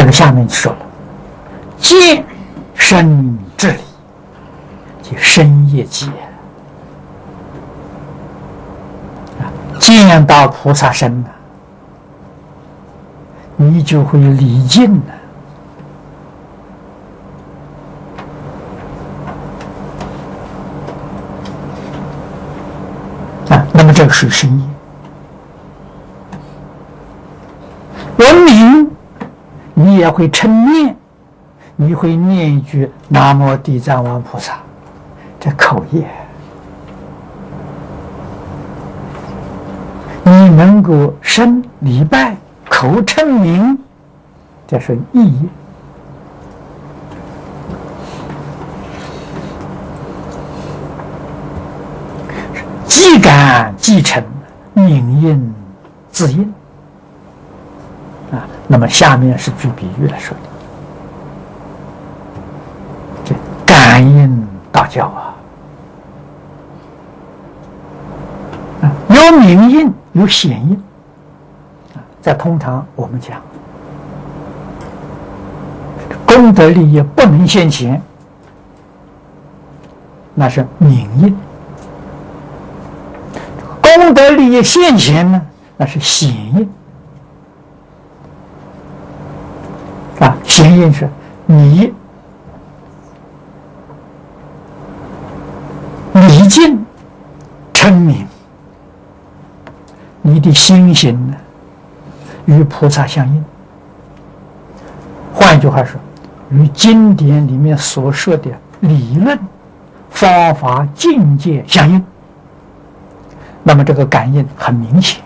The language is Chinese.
这个下面说了，见身之理，即身业界。见到菩萨身了，你就会礼敬了。那么这个属于身业。闻名，你也会称念，你会念一句南无地藏王菩萨，这口业。你能够身礼拜，口称名，这是意业。即感即成，名应自应。那么下面是举比喻来说的，这感应道教有名印，有显印。在通常我们讲，功德利益不能现前，那是名印；功德利益现前呢，那是显印。显印是你礼敬称名，你的心行呢与菩萨相应。换一句话说，与经典里面所说的理论、方法、境界相应。那么这个感应很明显。